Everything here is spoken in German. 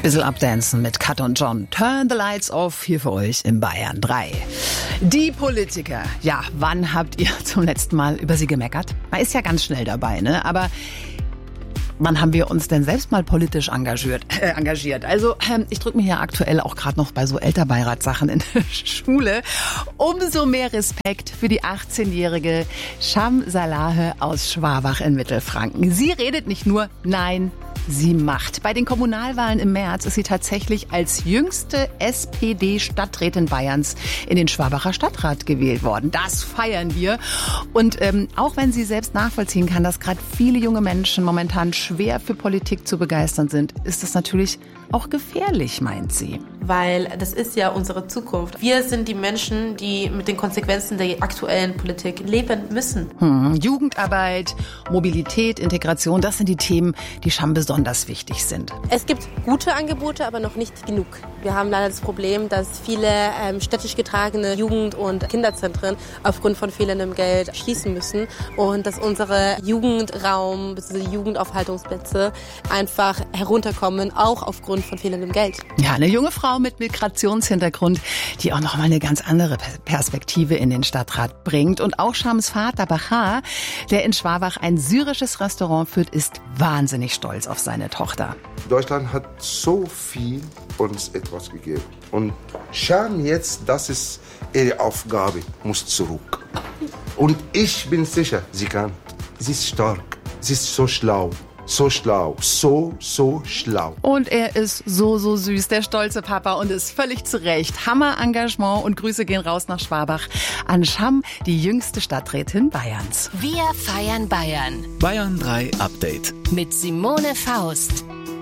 Bissl abdancen mit Kat und John. Turn the lights off hier für euch in Bayern 3. Die Politiker. Ja, wann habt ihr zum letzten Mal über sie gemeckert? Man ist ja ganz schnell dabei, ne? Aber wann haben wir uns denn selbst mal politisch engagiert? Also ich drücke mir hier aktuell auch gerade noch bei so Elternbeiratssachen in der Schule. Umso mehr Respekt für die 18-jährige Sham Salahe aus Schwabach in Mittelfranken. Sie redet nicht nur, nein, sie macht. Bei den Kommunalwahlen im März ist sie tatsächlich als jüngste SPD-Stadträtin Bayerns in den Schwabacher Stadtrat gewählt worden. Das feiern wir. Und auch wenn sie selbst nachvollziehen kann, dass gerade viele junge Menschen momentan schwer für Politik zu begeistern sind, ist das natürlich auch gefährlich, meint sie. Weil das ist ja unsere Zukunft. Wir sind die Menschen, die mit den Konsequenzen der aktuellen Politik leben müssen. Jugendarbeit, Mobilität, Integration, das sind die Themen, die Sham besonders wichtig sind. Es gibt gute Angebote, aber noch nicht genug. Wir haben leider das Problem, dass viele städtisch getragene Jugend- und Kinderzentren aufgrund von fehlendem Geld schließen müssen und dass unsere Jugendraum bzw. Jugendaufhaltungsplätze einfach herunterkommen, auch aufgrund von fehlendem Geld. Ja, eine junge Frau mit Migrationshintergrund, die auch noch mal eine ganz andere Perspektive in den Stadtrat bringt. Und auch Shams Vater Bahar, der in Schwabach ein syrisches Restaurant führt, ist wahnsinnig stolz auf seine Tochter. Deutschland hat so viel uns etwas gegeben. Und Sham jetzt, das ist ihre Aufgabe, muss zurück. Und ich bin sicher, sie kann. Sie ist stark. Sie ist so schlau. So schlau, so schlau. Und er ist so süß, der stolze Papa, und ist völlig zu Recht. Hammer Engagement, und Grüße gehen raus nach Schwabach an Sham, die jüngste Stadträtin Bayerns. Wir feiern Bayern. Bayern 3 Update. Mit Simone Faust.